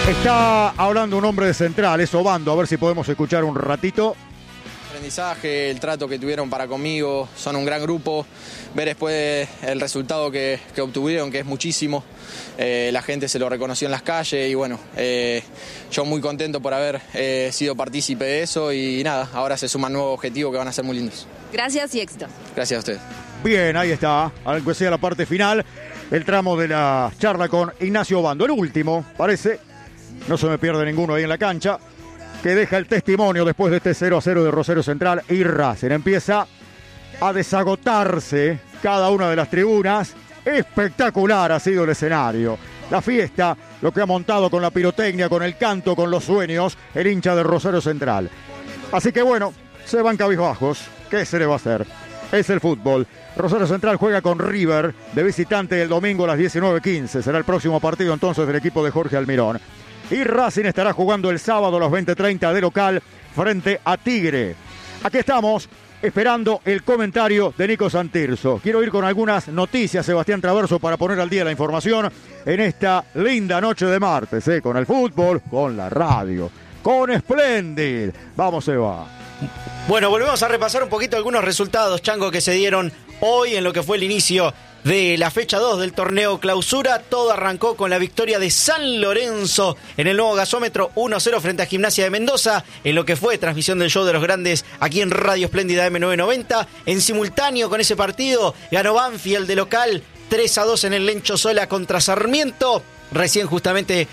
Está hablando un hombre de Central, es Obando, a ver si podemos escuchar un ratito. Aprendizaje, el trato que tuvieron para conmigo, son un gran grupo. Ver después el resultado que obtuvieron, que es muchísimo. La gente se lo reconoció en las calles y bueno, yo muy contento por haber sido partícipe de eso y nada, ahora se suman nuevos objetivos que van a ser muy lindos. Gracias y éxito. Gracias a ustedes. Bien, ahí está, aunque sea la parte final, el tramo de la charla con Ignacio Obando. El último, parece, no se me pierde ninguno ahí en la cancha, que deja el testimonio después de este 0-0 de Rosario Central y Racing. Empieza a desagotarse cada una de las tribunas. Espectacular ha sido el escenario. La fiesta, lo que ha montado con la pirotecnia, con el canto, con los sueños, el hincha de Rosario Central. Así que bueno, se van cabizbajos. ¿Qué se le va a hacer? Es el fútbol. Rosario Central juega con River de visitante el domingo a las 19:15. Será el próximo partido entonces del equipo de Jorge Almirón. Y Racing estará jugando el sábado a las 20:30 de local frente a Tigre. Aquí estamos esperando el comentario de Nico Santirso. Quiero ir con algunas noticias, Sebastián Traverso, para poner al día la información en esta linda noche de martes, con el fútbol, con la radio, con Splendid. Vamos, Seba. Bueno, volvemos a repasar un poquito algunos resultados, Chango, que se dieron hoy en lo que fue el inicio de la fecha 2 del torneo Clausura. Todo arrancó con la victoria de San Lorenzo en el nuevo gasómetro 1-0 frente a Gimnasia de Mendoza, en lo que fue transmisión del show de los grandes aquí en Radio Espléndida M990. En simultáneo con ese partido ganó Banfield de local 3-2 en el Lencho Sola contra Sarmiento. Recién justamente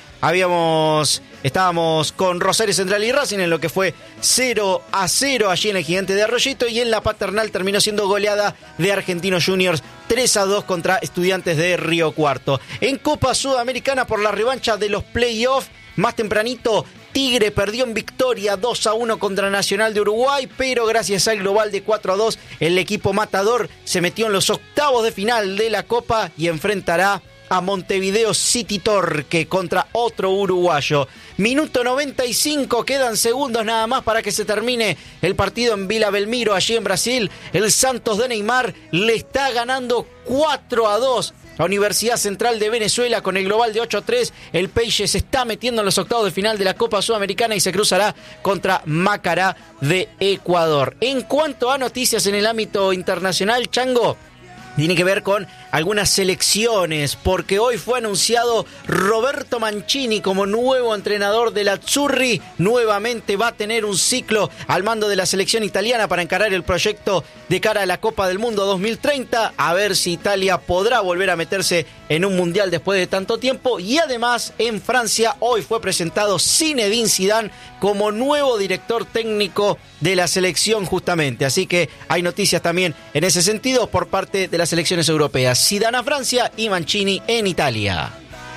estábamos con Rosario Central y Racing en lo que fue 0-0 allí en el Gigante de Arroyito, y en la Paternal terminó siendo goleada de Argentinos Juniors 3-2 contra Estudiantes de Río Cuarto. En Copa Sudamericana, por la revancha de los playoffs, más tempranito Tigre perdió en Victoria 2-1 contra Nacional de Uruguay, pero gracias al global de 4-2 el equipo matador se metió en los octavos de final de la Copa y enfrentará a Montevideo City Torque contra otro uruguayo. Minuto 95, quedan segundos nada más para que se termine el partido en Vila Belmiro, allí en Brasil. El Santos de Neymar le está ganando 4-2 a Universidad Central de Venezuela con el global de 8-3. El Peixe se está metiendo en los octavos de final de la Copa Sudamericana y se cruzará contra Macará de Ecuador. En cuanto a noticias en el ámbito internacional, Chango, tiene que ver con algunas selecciones, porque hoy fue anunciado Roberto Mancini como nuevo entrenador del Azzurri. Nuevamente va a tener un ciclo al mando de la selección italiana para encarar el proyecto de cara a la Copa del Mundo 2030. A ver si Italia podrá volver a meterse en un mundial después de tanto tiempo. Y además, en Francia, hoy fue presentado Zinedine Zidane como nuevo director técnico de la selección justamente. Así que hay noticias también en ese sentido por parte de las selecciones europeas. Zidane a Francia y Mancini en Italia.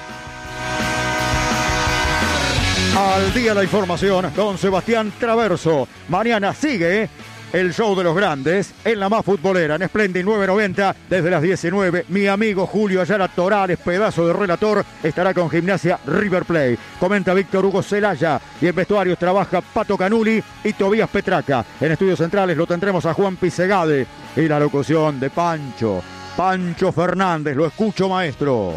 Al día la información con Sebastián Traverso. Mañana sigue el show de los grandes en la más futbolera, en Splendid 990 desde las 19. Mi amigo Julio Ayala Torales, pedazo de relator, estará con Gimnasia River Plate. Comenta Víctor Hugo Celaya y en vestuarios trabaja Pato Canuli y Tobías Petraca. En estudios centrales lo tendremos a Juan Pisegade y la locución de Pancho Fernández. Lo escucho, maestro.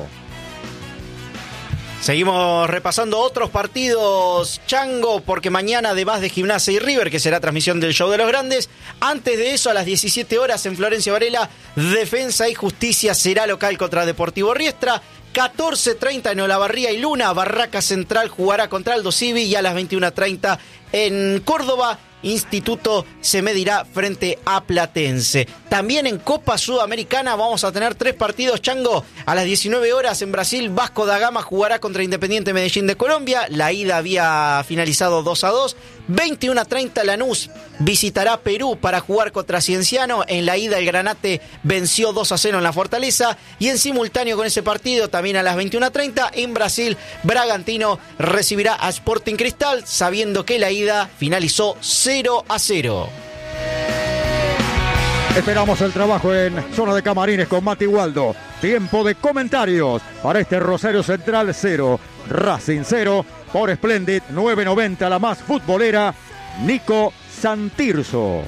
Seguimos repasando otros partidos, Chango, porque mañana, además de Gimnasia y River, que será transmisión del show de los grandes, antes de eso, a las 17 horas en Florencio Varela, Defensa y Justicia será local contra Deportivo Riestra. 14:30 en Olavarría y Luna, Barraca Central jugará contra Aldo Civi, y a las 21:30 en Córdoba, Instituto se medirá frente a Platense. También en Copa Sudamericana vamos a tener 3 partidos, Chango. A las 19 horas en Brasil, Vasco da Gama jugará contra Independiente Medellín de Colombia. La ida había finalizado 2-2. 21:30 Lanús visitará Perú para jugar contra Cienciano. En la ida el Granate venció 2-0 en la Fortaleza. Y en simultáneo con ese partido, también a las 21:30 en Brasil, Bragantino recibirá a Sporting Cristal, sabiendo que la ida finalizó 0-0. Esperamos el trabajo en zona de camarines con Mati Waldo. Tiempo de comentarios para este Rosario Central 0, Racing 0, por Splendid 990, la más futbolera, Nico Santirso.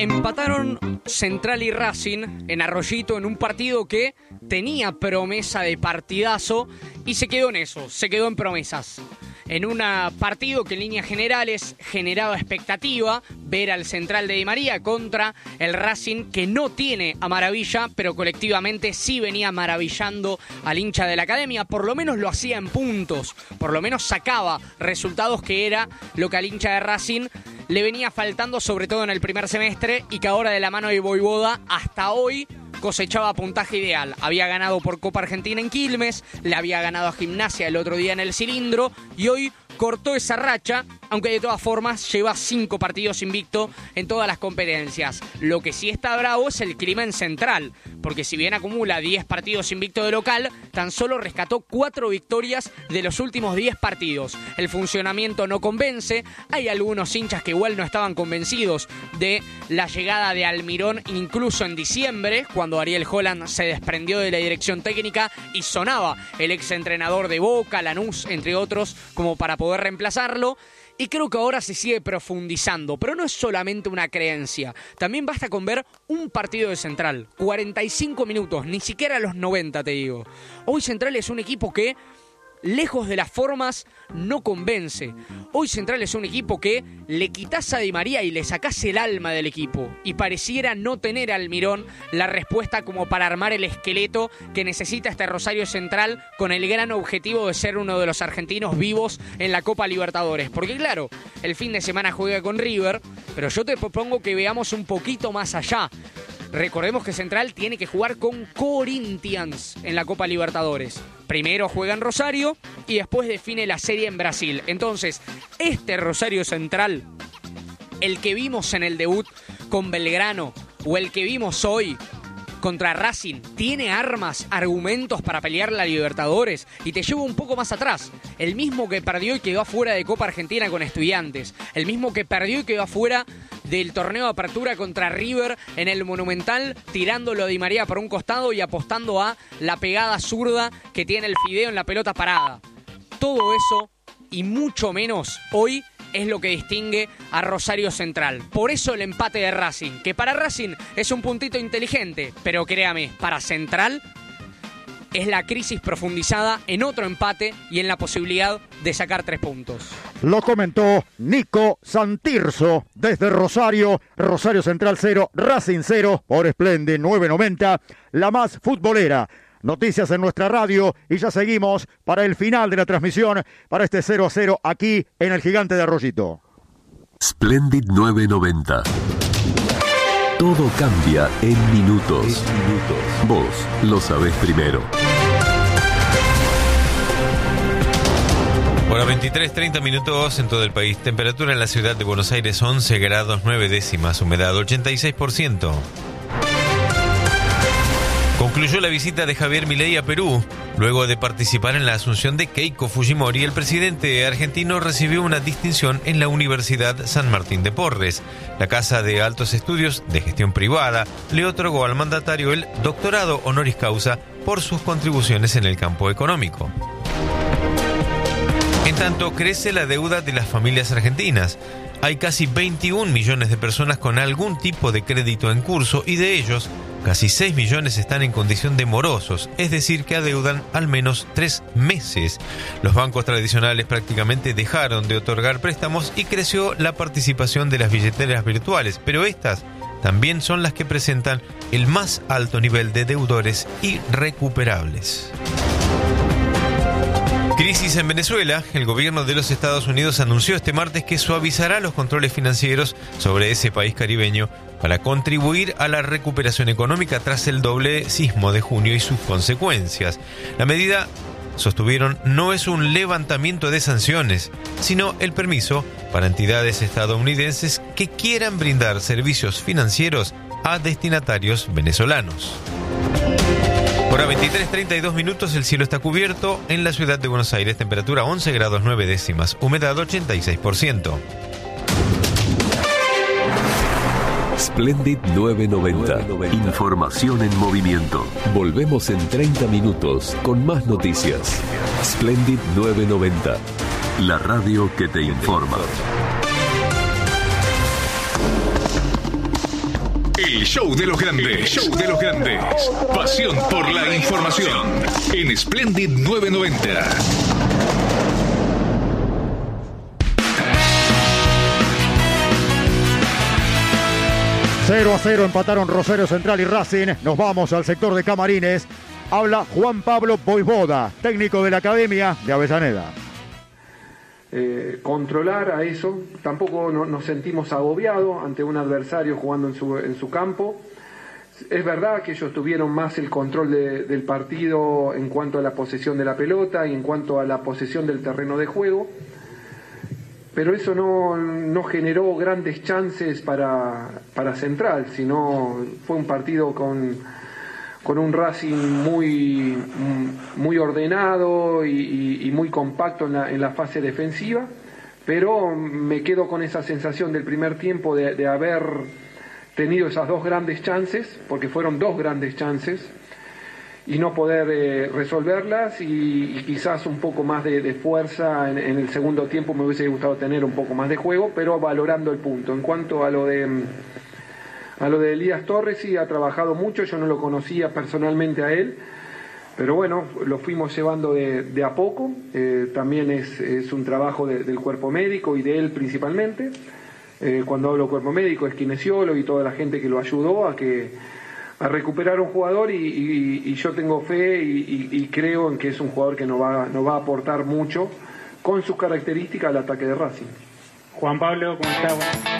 Empataron Central y Racing en Arroyito en un partido que tenía promesa de partidazo y se quedó en eso, se quedó en promesas. En un partido que en líneas generales generaba expectativa, ver al Central de Di María contra el Racing, que no tiene a Maravilla, pero colectivamente sí venía maravillando al hincha de la academia. Por lo menos lo hacía en puntos, por lo menos sacaba resultados, que era lo que al hincha de Racing le venía faltando, sobre todo en el primer semestre, y que ahora de la mano de Voivoda hasta hoy cosechaba puntaje ideal. Había ganado por Copa Argentina en Quilmes, le había ganado a Gimnasia el otro día en el Cilindro y hoy cortó esa racha, aunque de todas formas lleva 5 partidos invicto en todas las competencias. Lo que sí está bravo es el clima en Central, porque si bien acumula 10 partidos invicto de local, tan solo rescató 4 victorias de los últimos 10 partidos. El funcionamiento no convence, hay algunos hinchas que igual no estaban convencidos de la llegada de Almirón, incluso en diciembre, cuando Ariel Holland se desprendió de la dirección técnica y sonaba el exentrenador de Boca, Lanús, entre otros, como para poder reemplazarlo. Y creo que ahora se sigue profundizando, pero no es solamente una creencia. También basta con ver un partido de Central, 45 minutos, ni siquiera los 90 te digo. Hoy Central es un equipo que, lejos de las formas, no convence. Hoy Central es un equipo que le quitás a Di María y le sacás el alma del equipo. Y pareciera no tener a Almirón la respuesta como para armar el esqueleto que necesita este Rosario Central, con el gran objetivo de ser uno de los argentinos vivos en la Copa Libertadores. Porque claro, el fin de semana juega con River, pero yo te propongo que veamos un poquito más allá. Recordemos que Central tiene que jugar con Corinthians en la Copa Libertadores. Primero juega en Rosario y después define la serie en Brasil. Entonces, este Rosario Central, el que vimos en el debut con Belgrano o el que vimos hoy contra Racing, tiene armas, argumentos para pelear la Libertadores. Y te llevo un poco más atrás. El mismo que perdió y quedó afuera de Copa Argentina con Estudiantes. El mismo que perdió y quedó afuera del torneo de apertura contra River en el Monumental, tirándolo a Di María por un costado y apostando a la pegada zurda que tiene el Fideo en la pelota parada. Todo eso y mucho menos hoy es lo que distingue a Rosario Central. Por eso el empate de Racing, que para Racing es un puntito inteligente, pero créame, para Central es la crisis profundizada en otro empate y en la posibilidad de sacar 3 puntos. Lo comentó Nico Santirso desde Rosario. Rosario Central 0, Racing 0 por Splendid 990, la más futbolera. Noticias en nuestra radio y ya seguimos para el final de la transmisión para este 0-0 aquí en el Gigante de Arroyito. Splendid 990. Todo cambia en minutos. Vos lo sabés primero. Hora 23:30 minutos en todo el país. Temperatura en la ciudad de Buenos Aires 11 grados 9 décimas. Humedad 86%. Concluyó la visita de Javier Milei a Perú. Luego de participar en la asunción de Keiko Fujimori, el presidente argentino recibió una distinción en la Universidad San Martín de Porres. La Casa de Altos Estudios de Gestión Privada le otorgó al mandatario el doctorado honoris causa por sus contribuciones en el campo económico. En tanto, crece la deuda de las familias argentinas. Hay casi 21 millones de personas con algún tipo de crédito en curso y de ellos, casi 6 millones están en condición de morosos, es decir, que adeudan al menos 3 meses. Los bancos tradicionales prácticamente dejaron de otorgar préstamos y creció la participación de las billeteras virtuales, pero estas también son las que presentan el más alto nivel de deudores irrecuperables. Crisis en Venezuela. El gobierno de los Estados Unidos anunció este martes que suavizará los controles financieros sobre ese país caribeño para contribuir a la recuperación económica tras el doble sismo de junio y sus consecuencias. La medida, sostuvieron, no es un levantamiento de sanciones, sino el permiso para entidades estadounidenses que quieran brindar servicios financieros a destinatarios venezolanos. Hora 23:32 minutos, el cielo está cubierto en la ciudad de Buenos Aires, temperatura 11 grados 9 décimas, humedad 86%. Splendid 990. Información en movimiento. Volvemos en 30 minutos con más noticias. Splendid 990. La radio que te informa. El show de los grandes. Show de los grandes. Pasión por la información. En Splendid 990. 0-0 empataron Rosario Central y Racing. Nos vamos al sector de camarines. Habla Juan Pablo Voivoda, técnico de la Academia de Avellaneda. Controlar a eso, tampoco nos sentimos agobiados ante un adversario jugando en su campo. Es verdad que ellos tuvieron más el control del partido en cuanto a la posesión de la pelota y en cuanto a la posesión del terreno de juego, pero eso no generó grandes chances para Central, sino fue un partido con un Racing muy ordenado y muy compacto en la fase defensiva, pero me quedo con esa sensación del primer tiempo de haber tenido esas dos grandes chances, porque fueron dos grandes chances, y no poder resolverlas, y quizás un poco más de fuerza en el segundo tiempo. Me hubiese gustado tener un poco más de juego, pero valorando el punto. En cuanto a lo de Elías Torres, sí, ha trabajado mucho, yo no lo conocía personalmente a él, pero bueno, lo fuimos llevando de a poco. También es un trabajo del cuerpo médico y de él principalmente. Cuando hablo cuerpo médico es kinesiólogo y toda la gente que lo ayudó a recuperar un jugador, y yo tengo fe y creo en que es un jugador que nos va a aportar mucho con sus características al ataque de Racing. Juan Pablo, ¿cómo está?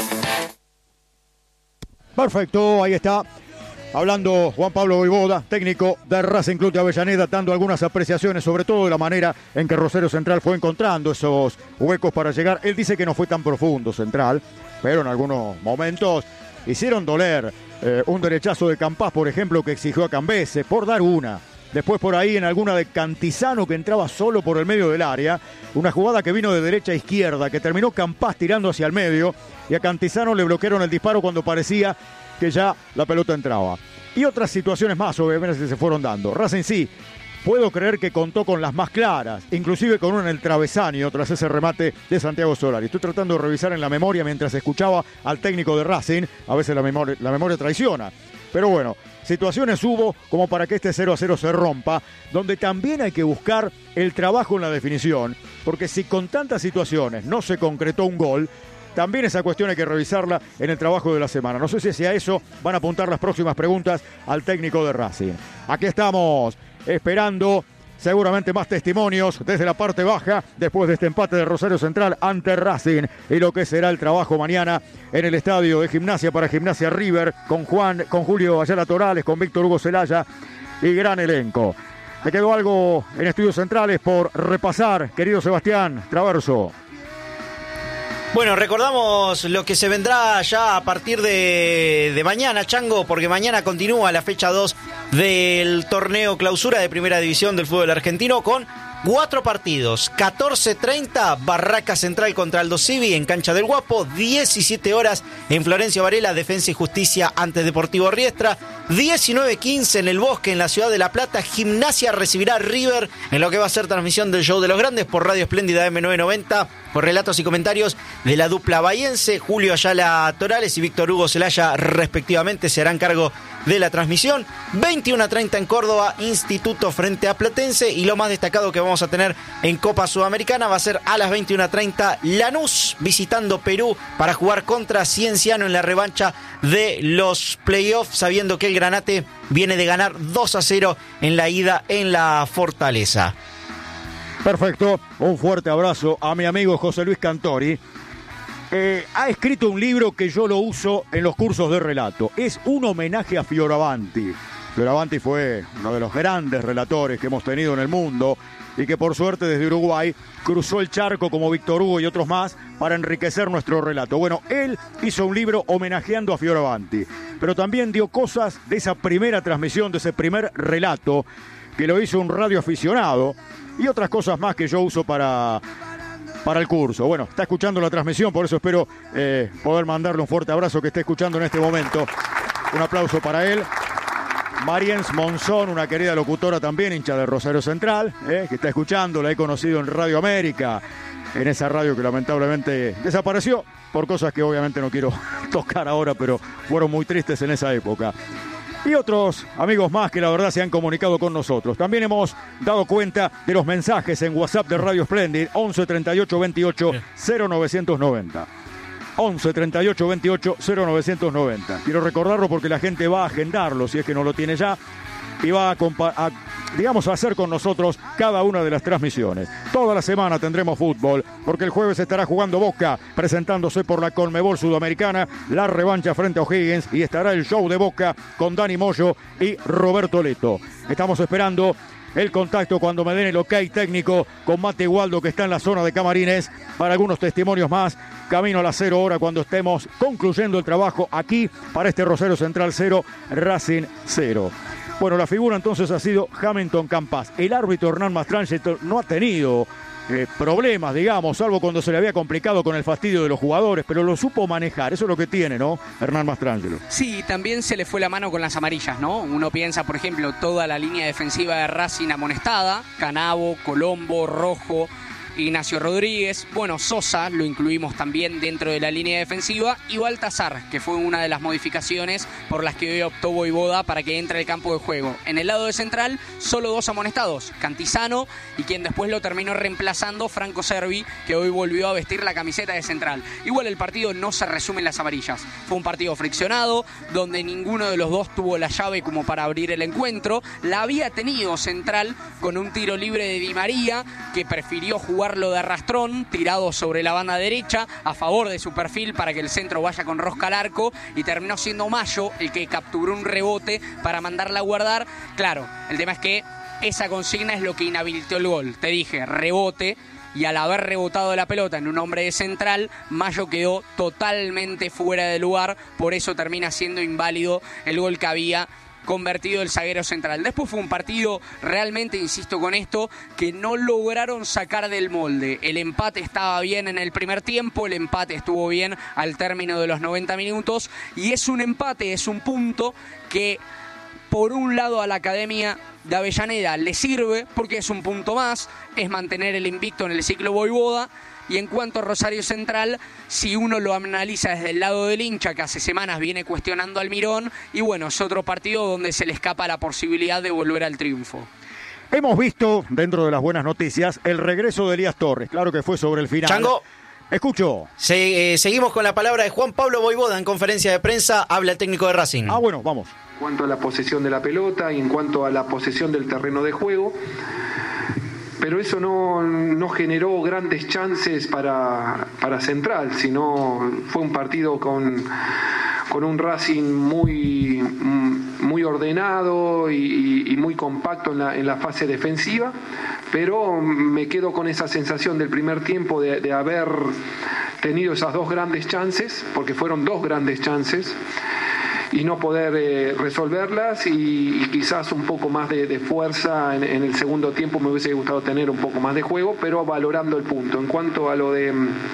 Perfecto, ahí está. Hablando Juan Pablo Voivoda, técnico de Racing Club de Avellaneda, dando algunas apreciaciones, sobre todo de la manera en que Rosario Central fue encontrando esos huecos para llegar. Él dice que no fue tan profundo Central, pero en algunos momentos hicieron doler. Un derechazo de Campás, por ejemplo, que exigió a Cambese, por dar una. Después por ahí en alguna de Cantizano, que entraba solo por el medio del área. Una jugada que vino de derecha a izquierda, que terminó Campás tirando hacia el medio, y a Cantizano le bloquearon el disparo cuando parecía que ya la pelota entraba. Y otras situaciones más, obviamente, que se fueron dando. Racing sí, puedo creer que contó con las más claras, inclusive con una en el travesaño tras ese remate de Santiago Solari. Estoy tratando de revisar en la memoria mientras escuchaba al técnico de Racing. A veces la memoria traiciona. Pero bueno, situaciones hubo como para que este 0-0 se rompa, donde también hay que buscar el trabajo en la definición, porque si con tantas situaciones no se concretó un gol, también esa cuestión hay que revisarla en el trabajo de la semana. No sé si hacia eso van a apuntar las próximas preguntas al técnico de Racing. Aquí estamos esperando seguramente más testimonios desde la parte baja después de este empate de Rosario Central ante Racing, y lo que será el trabajo mañana en el estadio de Gimnasia para Gimnasia River, con Julio Ayala Torales, con Víctor Hugo Celaya y gran elenco. ¿Me quedó algo en Estudios Centrales por repasar, querido Sebastián Traverso? Bueno, recordamos lo que se vendrá ya a partir de mañana, Chango, porque mañana continúa la fecha 2 del torneo clausura de Primera División del fútbol argentino con 4 partidos. 14:30, Barraca Central contra Aldo Civi en Cancha del Guapo. 17 horas en Florencio Varela, Defensa y Justicia ante Deportivo Riestra. 19:15 en el Bosque, en la ciudad de La Plata. Gimnasia recibirá a River en lo que va a ser transmisión del Show de los Grandes por Radio Espléndida M990, por relatos y comentarios de la dupla bahiense. Julio Ayala Torales y Víctor Hugo Celaya respectivamente se harán cargo de la transmisión. 21:30 en Córdoba, Instituto frente a Platense, y lo más destacado que vamos a tener en Copa Sudamericana va a ser a las 21:30 Lanús visitando Perú para jugar contra Cienciano en la revancha de los playoffs, sabiendo que el Granate viene de ganar 2-0 en la ida en la Fortaleza. Perfecto, un fuerte abrazo a mi amigo José Luis Cantori. Ha escrito un libro que yo lo uso en los cursos de relato. Es un homenaje a Fioravanti. Fioravanti fue uno de los grandes relatores que hemos tenido en el mundo y que por suerte desde Uruguay cruzó el charco como Víctor Hugo y otros más para enriquecer nuestro relato. Bueno, él hizo un libro homenajeando a Fioravanti, pero también dio cosas de esa primera transmisión, de ese primer relato, que lo hizo un radioaficionado, y otras cosas más que yo uso para el curso. Bueno, está escuchando la transmisión, por eso espero poder mandarle un fuerte abrazo que esté escuchando en este momento. Un aplauso para él. Mariens Monzón, una querida locutora también, hincha de Rosario Central, que está escuchando, la he conocido en Radio América, en esa radio que lamentablemente desapareció por cosas que obviamente no quiero tocar ahora, pero fueron muy tristes en esa época. Y otros amigos más que la verdad se han comunicado con nosotros. También hemos dado cuenta de los mensajes en WhatsApp de Radio Splendid, 11 38 28 0990. 11 38 28 0990. Quiero recordarlo porque la gente va a agendarlo, si es que no lo tiene ya, y va a hacer con nosotros cada una de las transmisiones. Toda la semana tendremos fútbol, porque el jueves estará jugando Boca, presentándose por la Conmebol Sudamericana, la revancha frente a O'Higgins, y estará el show de Boca con Dani Moyo y Roberto Leto. Estamos esperando el contacto cuando me den el ok técnico con Mate Waldo, que está en la zona de camarines, para algunos testimonios más. Camino a las 0 horas cuando estemos concluyendo el trabajo aquí para este Rosario Central 0, Racing 0. Bueno, la figura entonces ha sido Hamilton Campas. El árbitro Hernán Mastrangelo no ha tenido problemas, digamos, salvo cuando se le había complicado con el fastidio de los jugadores, pero lo supo manejar. Eso es lo que tiene, ¿no? Hernán Mastrangelo. Sí, también se le fue la mano con las amarillas, ¿no? Uno piensa, por ejemplo, toda la línea defensiva de Racing amonestada: Canavo, Colombo, Rojo, Ignacio Rodríguez, bueno, Sosa lo incluimos también dentro de la línea defensiva, y Baltazar, que fue una de las modificaciones por las que hoy optó Voivoda para que entre al campo de juego. En el lado de central, solo 2 amonestados: Cantizano, y quien después lo terminó reemplazando, Franco Servi, que hoy volvió a vestir la camiseta de central. Igual el partido no se resume en las amarillas. Fue un partido friccionado, donde ninguno de los dos tuvo la llave como para abrir el encuentro. La había tenido Central con un tiro libre de Di María, que prefirió jugarlo de arrastrón, tirado sobre la banda derecha, a favor de su perfil para que el centro vaya con rosca al arco, y terminó siendo Mayo el que capturó un rebote para mandarla a guardar. Claro, el tema es que esa consigna es lo que inhabilitó el gol. Te dije, rebote, y al haber rebotado la pelota en un hombre de Central, Mayo quedó totalmente fuera de lugar, por eso termina siendo inválido el gol que había convertido el zaguero Central. Después fue un partido realmente, insisto con esto, que no lograron sacar del molde. El empate estaba bien en el primer tiempo, el empate estuvo bien al término de los 90 minutos, y es un empate, es un punto que por un lado a la Academia de Avellaneda le sirve, porque es un punto más, es mantener el invicto en el ciclo Voivoda. Y en cuanto a Rosario Central, si uno lo analiza desde el lado del hincha, que hace semanas viene cuestionando al Mirón, y bueno, es otro partido donde se le escapa la posibilidad de volver al triunfo. Hemos visto, dentro de las buenas noticias, el regreso de Elías Torres. Claro que fue sobre el final. Chango. Escucho. Seguimos con la palabra de Juan Pablo Voivoda en conferencia de prensa. Habla el técnico de Racing. Bueno, vamos. En cuanto a la posesión de la pelota y en cuanto a la posesión del terreno de juego, pero eso no generó grandes chances para Central, sino fue un partido con un Racing muy ordenado y muy compacto en la fase defensiva, pero me quedo con esa sensación del primer tiempo de haber tenido esas 2 grandes chances, porque fueron 2 grandes chances, y no poder resolverlas, y quizás un poco más de fuerza en el segundo tiempo. Me hubiese gustado tener un poco más de juego, pero valorando el punto. En cuanto a lo de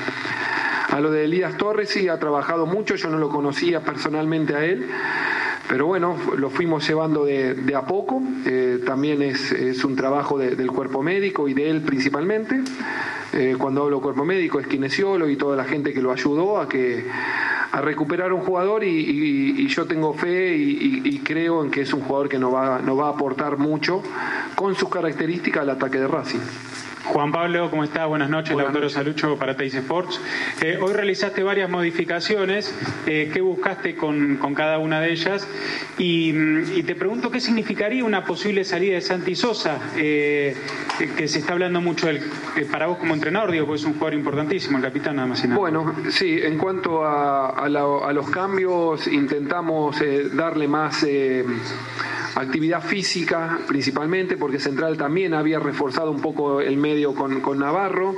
Elías Torres, sí, ha trabajado mucho, yo no lo conocía personalmente a él, pero bueno, lo fuimos llevando de a poco. También es un trabajo del cuerpo médico y de él principalmente. Cuando hablo cuerpo médico, es kinesiólogo y toda la gente que lo ayudó a recuperar un jugador, y yo tengo fe y creo en que es un jugador que nos va a aportar mucho con sus características al ataque de Racing. Juan Pablo, ¿cómo está? Buenas noches, Lautaro Salucho para Teis Sports. Hoy realizaste varias modificaciones. ¿Qué buscaste con cada una de ellas? Y te pregunto, ¿qué significaría una posible salida de Santi Sosa? Que se está hablando mucho para vos como entrenador, digo, porque es un jugador importantísimo, el capitán, nada más y nada. Bueno, sí, en cuanto a los cambios, intentamos darle más actividad física principalmente, porque Central también había reforzado un poco el medio con Navarro.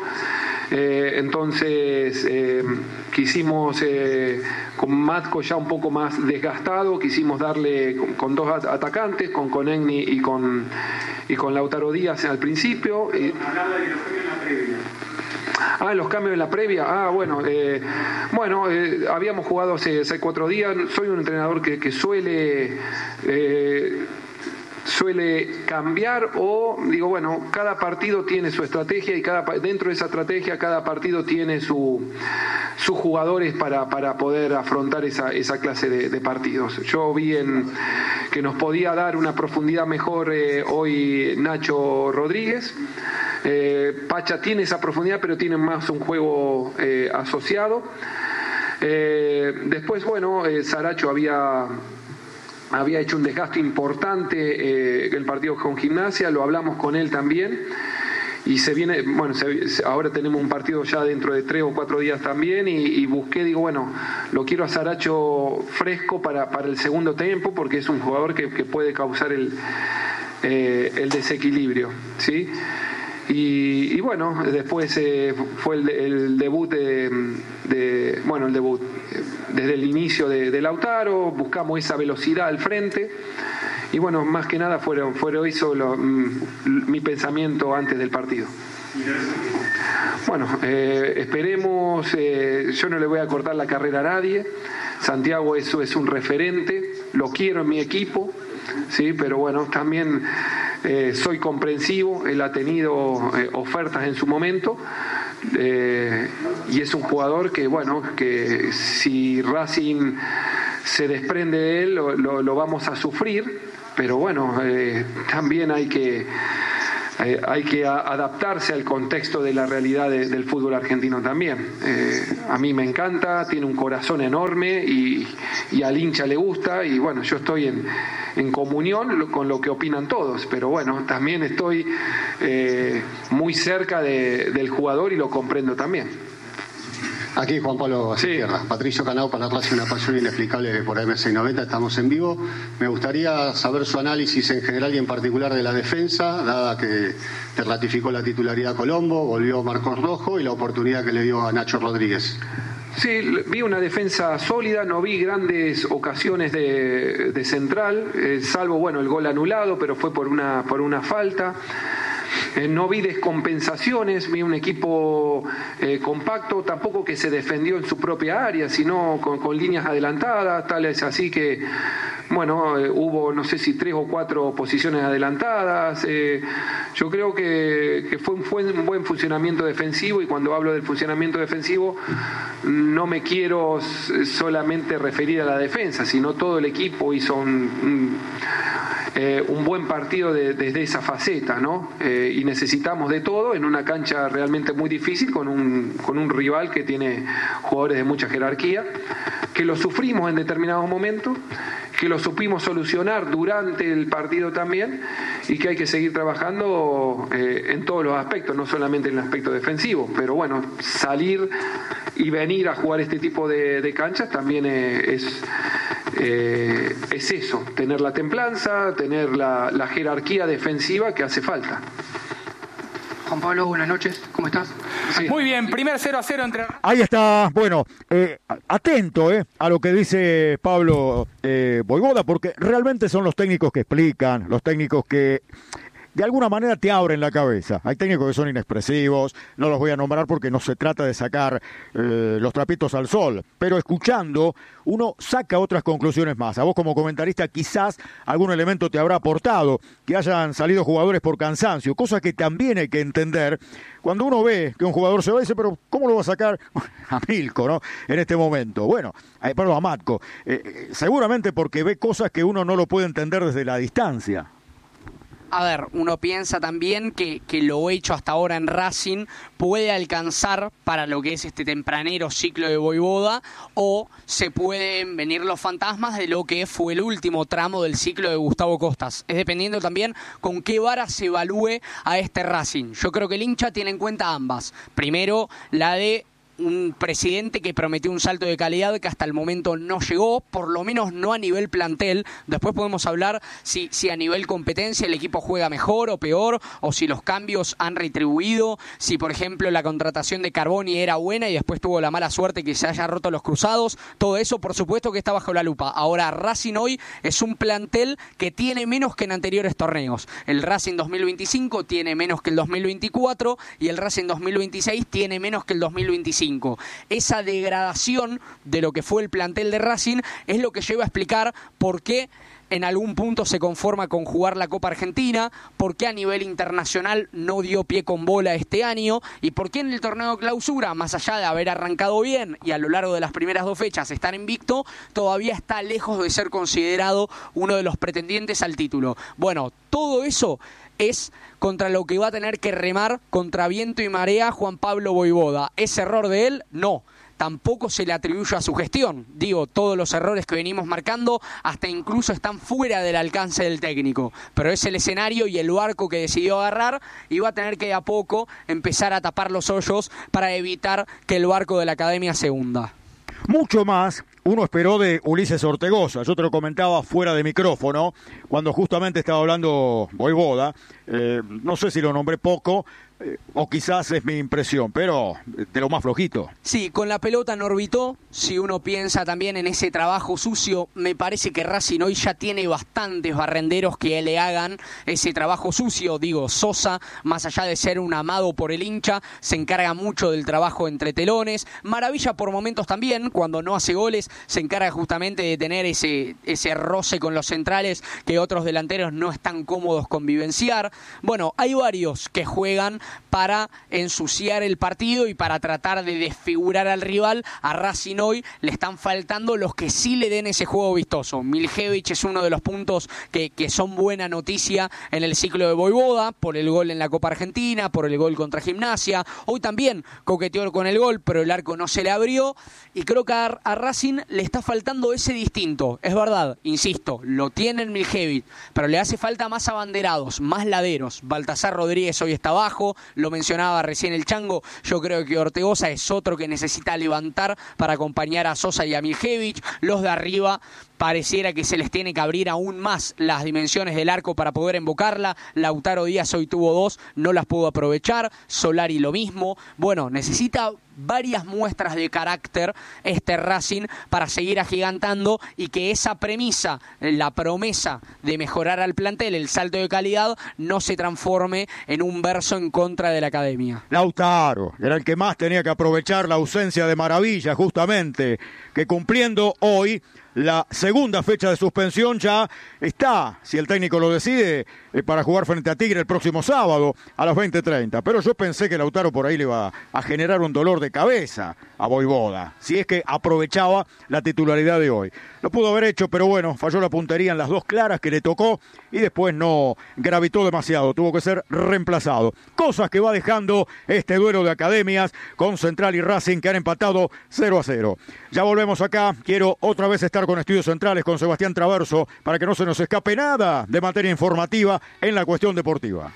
Entonces quisimos, con Matco ya un poco más desgastado, quisimos darle con 2 atacantes, con Conegni y con Lautaro Díaz al principio. Los cambios en la previa. Habíamos jugado hace 4 días. Soy un entrenador que suele suele cambiar o digo, bueno, cada partido tiene su estrategia y dentro de esa estrategia cada partido tiene sus jugadores para poder afrontar esa clase de partidos. Yo vi que nos podía dar una profundidad mejor hoy Nacho Rodríguez. Pacha tiene esa profundidad, pero tiene más un juego asociado. Después, bueno, Saracho había hecho un desgaste importante el partido con Gimnasia, lo hablamos con él también. Y ahora tenemos un partido ya dentro de 3 o 4 días también y busqué, digo, bueno, lo quiero a Saracho fresco para el segundo tiempo porque es un jugador que puede causar el desequilibrio, ¿sí? Y bueno, después fue el debut el debut desde el inicio de Lautaro, buscamos esa velocidad al frente. Y bueno, más que nada fue eso mi pensamiento antes del partido. Bueno, esperemos, yo no le voy a cortar la carrera a nadie. Santiago eso es un referente, lo quiero en mi equipo, sí, pero bueno, también soy comprensivo, él ha tenido ofertas en su momento. Y es un jugador que si Racing se desprende de él lo vamos a sufrir, pero bueno, también hay que adaptarse al contexto de la realidad del fútbol argentino también. A mí me encanta, tiene un corazón enorme y al hincha le gusta y bueno, yo estoy en comunión con lo que opinan todos, pero bueno, también estoy muy cerca del jugador y lo comprendo también. Aquí Juan Pablo Sierra, sí. Patricio Canao para Racing, una pasión inexplicable por AM690, estamos en vivo. Me gustaría saber su análisis en general y en particular de la defensa, dada que te ratificó la titularidad Colombo, volvió Marcos Rojo y la oportunidad que le dio a Nacho Rodríguez. Sí, vi una defensa sólida, no vi grandes ocasiones de central, salvo el gol anulado, pero fue por una falta. No vi descompensaciones, vi un equipo compacto, tampoco que se defendió en su propia área, sino con líneas adelantadas, tal es así que, hubo no sé si 3 o 4 posiciones adelantadas. Yo creo que fue un buen funcionamiento defensivo y cuando hablo del funcionamiento defensivo no me quiero solamente referir a la defensa, sino todo el equipo hizo un buen partido desde esa faceta, ¿no? Y necesitamos de todo en una cancha realmente muy difícil con un rival que tiene jugadores de mucha jerarquía, que lo sufrimos en determinados momentos, que lo supimos solucionar durante el partido también y que hay que seguir trabajando en todos los aspectos, no solamente en el aspecto defensivo, pero bueno, salir y venir a jugar este tipo de canchas también es eso, tener la templanza, tener la jerarquía defensiva que hace falta. Juan Pablo, buenas noches, ¿cómo estás? Sí. Muy bien, primer 0-0 entre... Ahí está, atento a lo que dice Pablo Vojvoda, porque realmente son los técnicos que explican, los técnicos que de alguna manera te abren la cabeza. Hay técnicos que son inexpresivos, no los voy a nombrar porque no se trata de sacar los trapitos al sol, pero escuchando uno saca otras conclusiones más. A vos como comentarista quizás algún elemento te habrá aportado, que hayan salido jugadores por cansancio, cosa que también hay que entender cuando uno ve que un jugador se va y dice, pero ¿cómo lo va a sacar a Milko, no? En este momento. A Matko. Seguramente porque ve cosas que uno no lo puede entender desde la distancia. A ver, uno piensa también que lo hecho hasta ahora en Racing puede alcanzar para lo que es este tempranero ciclo de Vojvoda, o se pueden venir los fantasmas de lo que fue el último tramo del ciclo de Gustavo Costas. Es dependiendo también con qué vara se evalúe a este Racing. Yo creo que el hincha tiene en cuenta ambas. Primero, la de un presidente que prometió un salto de calidad que hasta el momento no llegó, por lo menos no a nivel plantel. Después podemos hablar si a nivel competencia el equipo juega mejor o peor, o si los cambios han retribuido, si por ejemplo la contratación de Carboni era buena y después tuvo la mala suerte que se haya roto los cruzados. Todo eso por supuesto que está bajo la lupa. Ahora Racing hoy es un plantel que tiene menos que en anteriores torneos. El Racing 2025 tiene menos que el 2024 y el Racing 2026 tiene menos que el 2025. Esa degradación de lo que fue el plantel de Racing es lo que lleva a explicar por qué en algún punto se conforma con jugar la Copa Argentina, por qué a nivel internacional no dio pie con bola este año y por qué en el torneo de clausura, más allá de haber arrancado bien y a lo largo de las primeras 2 fechas estar invicto, todavía está lejos de ser considerado uno de los pretendientes al título. Bueno, todo eso es contra lo que va a tener que remar contra viento y marea Juan Pablo Vojvoda. ¿Es error de él? No. Tampoco se le atribuye a su gestión. Digo, todos los errores que venimos marcando hasta incluso están fuera del alcance del técnico. Pero es el escenario y el barco que decidió agarrar y va a tener que de a poco empezar a tapar los hoyos para evitar que el barco de la academia se hunda. Mucho más uno esperó de Ulises Ortegoza. Yo te lo comentaba fuera de micrófono, cuando justamente estaba hablando Vojvoda. No sé si lo nombré poco, o quizás es mi impresión, pero de lo más flojito. Sí, con la pelota no orbitó. Si uno piensa también en ese trabajo sucio, me parece que Racing hoy ya tiene bastantes barrenderos que le hagan ese trabajo sucio. Digo, Sosa, más allá de ser un amado por el hincha, se encarga mucho del trabajo entre telones. Maravilla por momentos también, cuando no hace goles, se encarga justamente de tener ese roce con los centrales que otros delanteros no están cómodos con vivenciar. Bueno, hay varios que juegan para ensuciar el partido y para tratar de desfigurar al rival. A Racing hoy le están faltando los que sí le den ese juego vistoso. Miljevich es uno de los puntos que son buena noticia en el ciclo de Vojvoda, por el gol en la Copa Argentina, por el gol contra Gimnasia. Hoy también coqueteó con el gol, pero el arco no se le abrió. Y creo que a Racing le está faltando ese distinto. Es verdad, insisto, lo tiene en Miljevich, pero le hace falta más abanderados, más laderos. Baltasar Rodríguez hoy está abajo, lo mencionaba recién el Chango. Yo creo que Ortegoza es otro que necesita levantar para acompañar a Sosa y a Miljevich. Los de arriba pareciera que se les tiene que abrir aún más las dimensiones del arco para poder invocarla. Lautaro Díaz hoy tuvo 2, no las pudo aprovechar. Solari lo mismo. Bueno, necesita varias muestras de carácter este Racing para seguir agigantando y que esa premisa, la promesa de mejorar al plantel, el salto de calidad, no se transforme en un verso en contra de la academia. Lautaro era el que más tenía que aprovechar la ausencia de Maravilla, justamente, que cumpliendo hoy la segunda fecha de suspensión ya está, si el técnico lo decide, para jugar frente a Tigre el próximo sábado a las 20:30. Pero yo pensé que Lautaro por ahí le iba a generar un dolor de cabeza a Vojvoda, si es que aprovechaba la titularidad de hoy. Lo pudo haber hecho, pero bueno, falló la puntería en las 2 claras que le tocó y después no gravitó demasiado, tuvo que ser reemplazado. Cosas que va dejando este duelo de academias con Central y Racing, que han empatado 0-0. Ya volvemos acá, quiero otra vez estar con Estudios Centrales, con Sebastián Traverso, para que no se nos escape nada de materia informativa en la cuestión deportiva.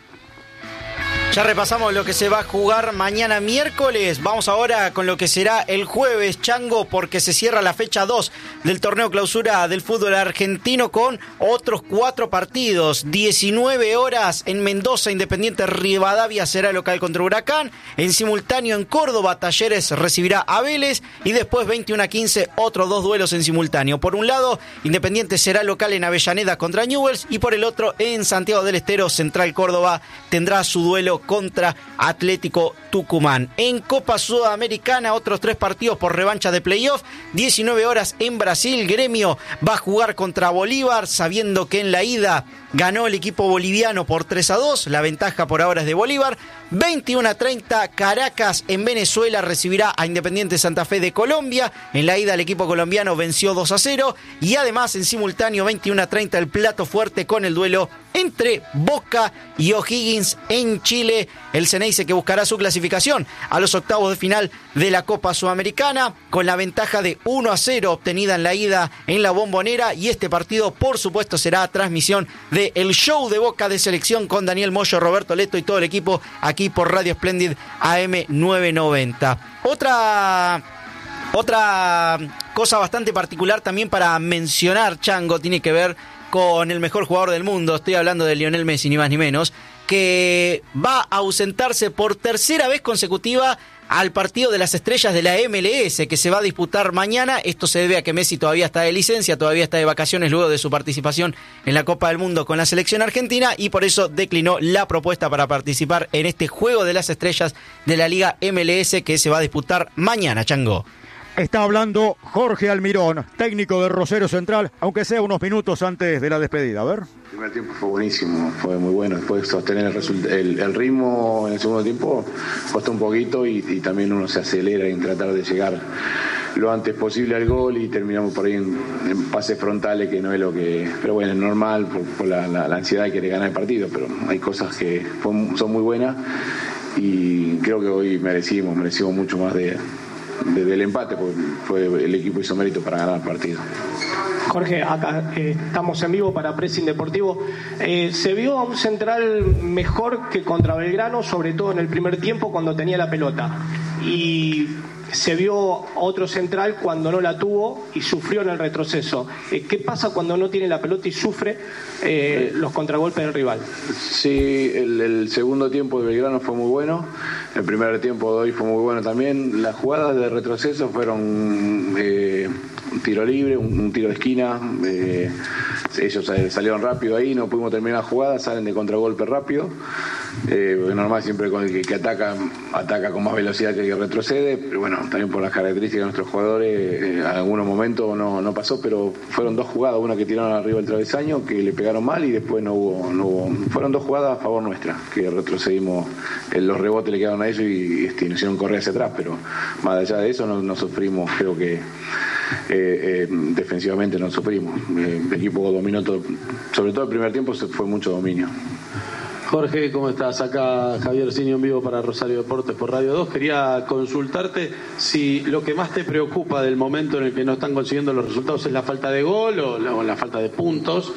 Ya repasamos lo que se va a jugar mañana miércoles. Vamos ahora con lo que será el jueves, Chango, porque se cierra la fecha 2 del torneo clausura del fútbol argentino con otros 4 partidos. 19 horas en Mendoza, Independiente Rivadavia será local contra Huracán. En simultáneo en Córdoba, Talleres recibirá a Vélez. Y después 21:15, otros 2 duelos en simultáneo. Por un lado, Independiente será local en Avellaneda contra Newell's. Y por el otro, en Santiago del Estero, Central Córdoba tendrá su duelo contra Atlético Tucumán. En Copa Sudamericana, otros 3 partidos por revancha de playoff. 19 horas en Brasil, Gremio va a jugar contra Bolívar, sabiendo que en la ida ganó el equipo boliviano por 3-2, la ventaja por ahora es de Bolívar. 21:30, Caracas en Venezuela recibirá a Independiente Santa Fe de Colombia. En la ida el equipo colombiano venció 2-0. Y además en simultáneo 21:30 el plato fuerte con el duelo entre Boca y O'Higgins en Chile. El Ceneice que buscará su clasificación a los octavos de final de la Copa Sudamericana con la ventaja de 1-0 obtenida en la ida en la Bombonera. Y este partido por supuesto será transmisión de El Show de Boca de Selección con Daniel Moyo, Roberto Leto y todo el equipo aquí por Radio Splendid AM 990. Otra cosa bastante particular también para mencionar, Chango, tiene que ver con el mejor jugador del mundo. Estoy hablando de Lionel Messi, ni más ni menos, que va a ausentarse por tercera vez consecutiva al partido de las estrellas de la MLS que se va a disputar mañana. Esto se debe a que Messi todavía está de licencia, todavía está de vacaciones luego de su participación en la Copa del Mundo con la selección argentina y por eso declinó la propuesta para participar en este juego de las estrellas de la Liga MLS que se va a disputar mañana, Chango. Está hablando Jorge Almirón, técnico de Rosario Central, aunque sea unos minutos antes de la despedida. A ver. El primer tiempo fue buenísimo, fue muy bueno. Después sostener el ritmo en el segundo tiempo costó un poquito y también uno se acelera en tratar de llegar lo antes posible al gol y terminamos por ahí en pases frontales que no es lo que... Pero bueno, es normal por la ansiedad de querer ganar el partido, pero hay cosas que son muy buenas y creo que hoy merecimos mucho más del empate, porque el equipo hizo mérito para ganar el partido. Jorge, acá estamos en vivo para Pressing Deportivo. Se vio a un Central mejor que contra Belgrano, sobre todo en el primer tiempo cuando tenía la pelota. Y se vio otro Central cuando no la tuvo y sufrió en el retroceso. ¿Qué pasa cuando no tiene la pelota y sufre los contragolpes del rival? Sí, el segundo tiempo de Belgrano fue muy bueno. El primer tiempo de hoy fue muy bueno también. Las jugadas de retroceso fueron un tiro libre, un tiro de esquina. Ellos salieron rápido ahí, no pudimos terminar la jugada, salen de contragolpe rápido. Normal siempre con el que ataca con más velocidad que el que retrocede, pero bueno, también por las características de nuestros jugadores, en algunos momentos no pasó, pero fueron dos jugadas, una que tiraron arriba del travesaño, que le pegaron mal y después no hubo. Fueron dos jugadas a favor nuestra, que retrocedimos, los rebotes le quedaron a ellos y nos hicieron correr hacia atrás, pero más allá de eso no sufrimos, creo que defensivamente no sufrimos. El equipo dominó todo, sobre todo el primer tiempo fue mucho dominio. Jorge, ¿cómo estás? Acá Javier Cini en vivo para Rosario Deportes por Radio 2. Quería consultarte si lo que más te preocupa del momento en el que no están consiguiendo los resultados es la falta de gol o la falta de puntos.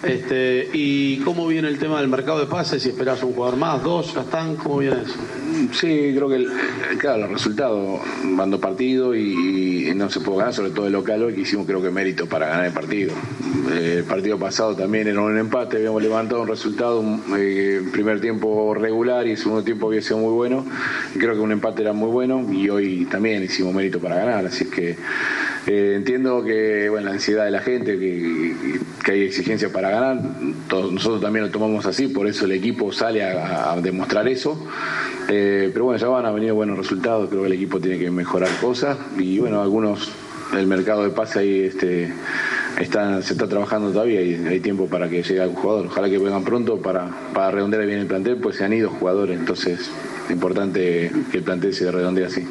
Y cómo viene el tema del mercado de pases, si esperás un jugador más, dos, ya están, ¿cómo viene eso? Sí, creo que claro, los resultados van dos partidos y no se puede ganar, sobre todo el local hoy, que hicimos creo que mérito para ganar el partido. El partido pasado también era un empate, habíamos levantado un resultado, primer tiempo regular y el segundo tiempo había sido muy bueno, y creo que un empate era muy bueno y hoy también hicimos mérito para ganar, así que entiendo que la ansiedad de la gente, que hay exigencia para ganar, nosotros también lo tomamos así, por eso el equipo sale a demostrar eso, pero bueno, ya van a venir buenos resultados, creo que el equipo tiene que mejorar cosas y algunos, el mercado de pase ahí se está trabajando todavía y hay tiempo para que llegue algún jugador. Ojalá que vengan pronto para redondear bien el plantel, pues se han ido jugadores, entonces es importante que el plantel se redondee así.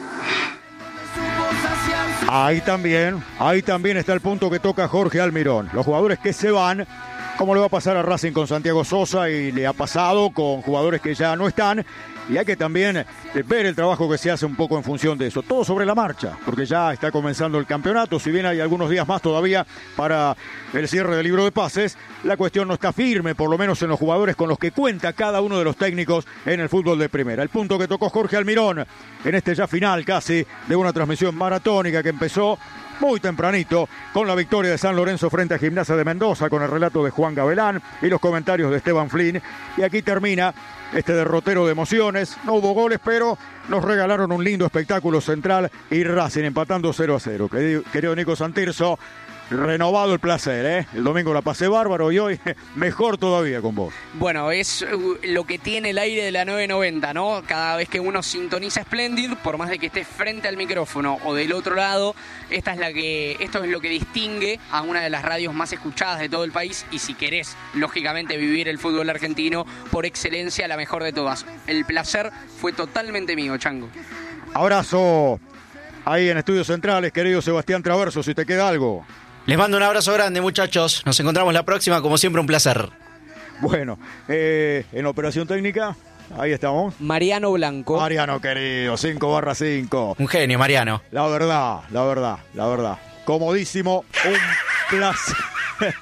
Ahí también está el punto que toca Jorge Almirón. Los jugadores que se van, como le va a pasar a Racing con Santiago Sosa y le ha pasado con jugadores que ya no están. Y hay que también ver el trabajo que se hace un poco en función de eso. Todo sobre la marcha, porque ya está comenzando el campeonato. Si bien hay algunos días más todavía para el cierre del libro de pases, la cuestión no está firme, por lo menos en los jugadores con los que cuenta cada uno de los técnicos en el fútbol de primera. El punto que tocó Jorge Almirón en este ya final casi de una transmisión maratónica que empezó muy tempranito con la victoria de San Lorenzo frente a Gimnasia de Mendoza, con el relato de Juan Gavelán y los comentarios de Esteban Flynn. Y aquí termina este derrotero de emociones. No hubo goles, pero nos regalaron un lindo espectáculo Central y Racing empatando 0-0. Querido Nico Santirso, renovado el placer, ¿eh? El domingo la pasé bárbaro y hoy mejor todavía con vos. Bueno, es lo que tiene el aire de la 990, ¿no? Cada vez que uno sintoniza Splendid, por más de que estés frente al micrófono o del otro lado, esto es lo que distingue a una de las radios más escuchadas de todo el país y si querés, lógicamente, vivir el fútbol argentino por excelencia, la mejor de todas. El placer fue totalmente mío, Chango. Abrazo ahí en Estudios Centrales, querido Sebastián Traverso, si te queda algo. Les mando un abrazo grande, muchachos. Nos encontramos la próxima, como siempre, un placer. Bueno, en operación técnica, ahí estamos. Mariano Blanco. Mariano, querido, 5/5. Un genio, Mariano. La verdad. Comodísimo, un placer.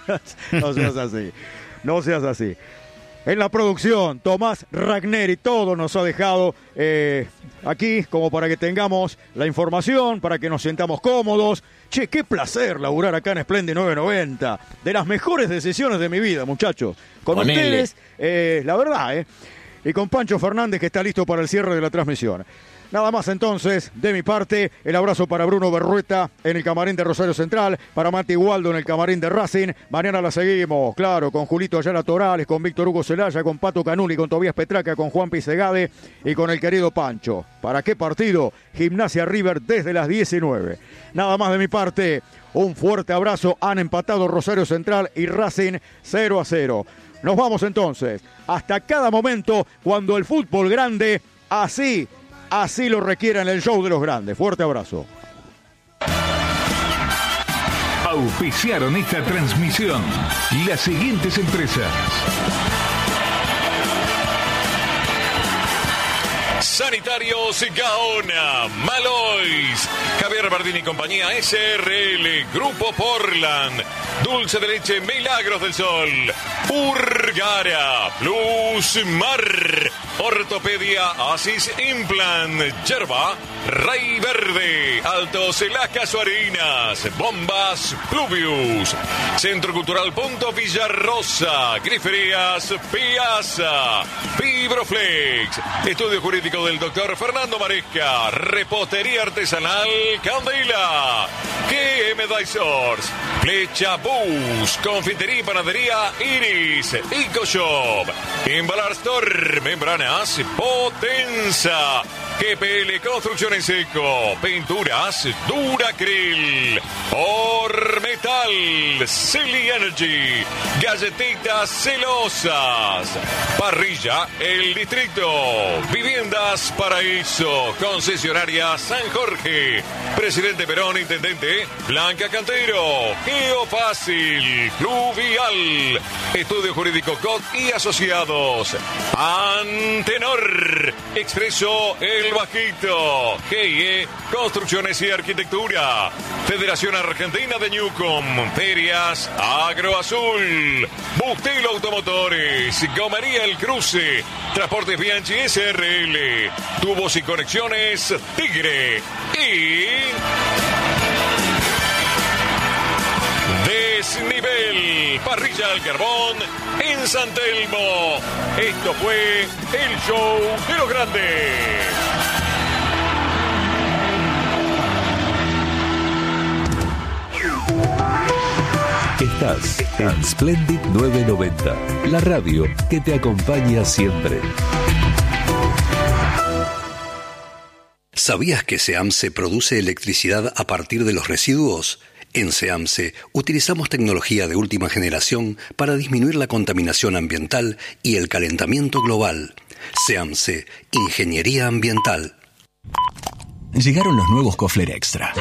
No seas así. En la producción, Tomás Ragneri, todo nos ha dejado aquí como para que tengamos la información, para que nos sentamos cómodos. Che, qué placer laburar acá en Splendid 990. De las mejores decisiones de mi vida, muchachos. Con ustedes, la verdad, y con Pancho Fernández, que está listo para el cierre de la transmisión. Nada más entonces, de mi parte, el abrazo para Bruno Berrueta en el camarín de Rosario Central, para Mati Waldo en el camarín de Racing. Mañana la seguimos, claro, con Julito Ayala Torales, con Víctor Hugo Celaya, con Pato Canuli, con Tobías Petraca, con Juan Pisegade y con el querido Pancho. ¿Para qué partido? Gimnasia River desde las 19. Nada más de mi parte, un fuerte abrazo. Han empatado Rosario Central y Racing 0-0. Nos vamos entonces, hasta cada momento, cuando el fútbol grande así lo requiera en el show de los grandes. Fuerte abrazo. Auspiciaron esta transmisión las siguientes empresas: Sanitarios Gaona, Malois, Javier Bardini y compañía SRL, Grupo Portland, Dulce de Leche Milagros del Sol, Urgara, Plus Mar, Ortopedia Asis Implant, Yerba, Rey Verde, Altos Las Casuarinas, Bombas Pluvius, Centro Cultural Punto Villarrosa, Griferías Piazza, Fibroflex, Estudio Jurídico del Dr. Fernando Maresca, Repostería Artesanal Candela, GM Dysors, Flecha Bus, Confitería y Panadería Iris, EcoShop, Embalar Store, Membranas Potenza, GPL Construcción en Seco, Pinturas Duracryl, Ormetal, Silly Energy, Galletitas Celosas, Parrilla El Distrito, Viviendas Paraíso, Concesionaria San Jorge, Presidente Perón, Intendente Blanca Cantero, Geofácil, Fluvial, Estudio Jurídico COT y Asociados, Antenor, Expreso El Bajito, GIE Construcciones y Arquitectura, Federación Argentina de Newcom, Ferias Agroazul, Bustelo Automotores, Gomería El Cruce, Transportes Bianchi SRL, Tubos y Conexiones Tigre y Desnivel, Parrilla al Carbón en San Telmo. Esto fue el show de los grandes. Estás en Splendid 990, la radio que te acompaña siempre. ¿Sabías que SEAMSE produce electricidad a partir de los residuos? En SEAMSE utilizamos tecnología de última generación para disminuir la contaminación ambiental y el calentamiento global. SEAMSE, Ingeniería Ambiental. Llegaron los nuevos Kofler Extra.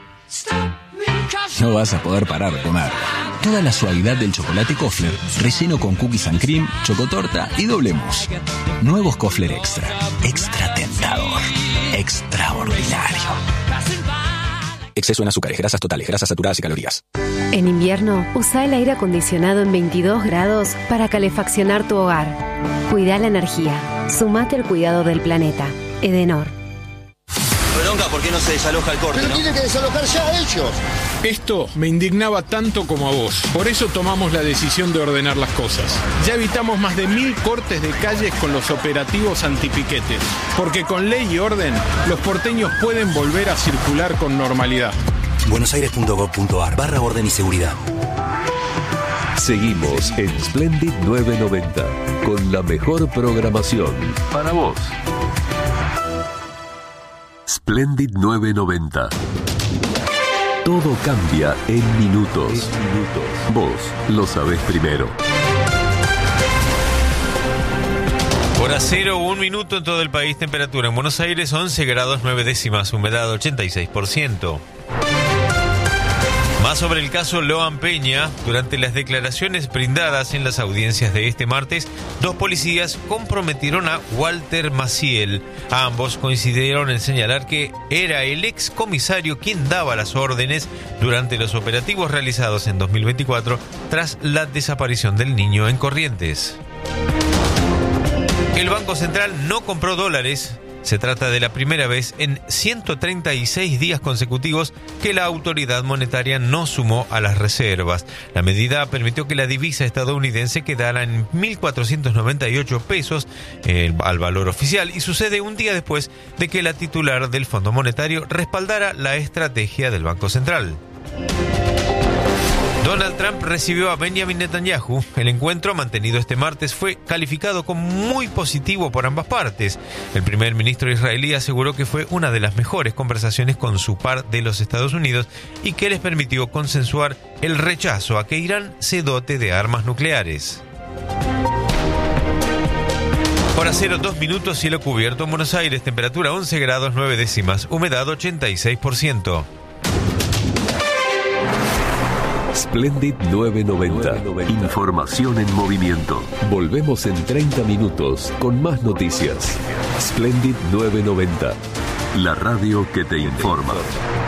No vas a poder parar de comer. Toda la suavidad del chocolate Kofler, relleno con cookies and cream, chocotorta y doble mousse. Nuevos Kofler Extra. Extra tentador. Extraordinario. Exceso en azúcares, grasas totales, grasas saturadas y calorías. En invierno, usa el aire acondicionado en 22 grados para calefaccionar tu hogar. Cuida la energía. Sumate al cuidado del planeta. Edenor. Bronca, ¿por qué no se desaloja el corte? Pero tienen que desalojar ya ellos. Esto me indignaba tanto como a vos. Por eso tomamos la decisión de ordenar las cosas. Ya evitamos más de 1000 cortes de calles con los operativos antipiquetes. Porque con ley y orden, los porteños pueden volver a circular con normalidad. buenosaires.gov.ar/orden y seguridad. Seguimos en Splendid 990 con la mejor programación para vos. Splendid 990. Todo cambia en minutos. Vos lo sabés primero. Hora 0, 1 minuto en todo el país. Temperatura en Buenos Aires 11 grados 9 décimas. Humedad 86%. Más sobre el caso Loan Peña. Durante las declaraciones brindadas en las audiencias de este martes, 2 policías comprometieron a Walter Maciel. Ambos coincidieron en señalar que era el ex comisario quien daba las órdenes durante los operativos realizados en 2024 tras la desaparición del niño en Corrientes. El Banco Central no compró dólares, Se trata de la primera vez en 136 días consecutivos que la autoridad monetaria no sumó a las reservas. La medida permitió que la divisa estadounidense quedara en 1.498 pesos al valor oficial y sucede un día después de que la titular del Fondo Monetario respaldara la estrategia del Banco Central. Donald Trump recibió a Benjamin Netanyahu. El encuentro, mantenido este martes, fue calificado como muy positivo por ambas partes. El primer ministro israelí aseguró que fue una de las mejores conversaciones con su par de los Estados Unidos y que les permitió consensuar el rechazo a que Irán se dote de armas nucleares. Hora 0, 2 minutos, cielo cubierto en Buenos Aires, temperatura 11 grados 9 décimas, humedad 86%. Splendid 990. Información en movimiento. Volvemos en 30 minutos con más noticias. Splendid 990. La radio que te informa.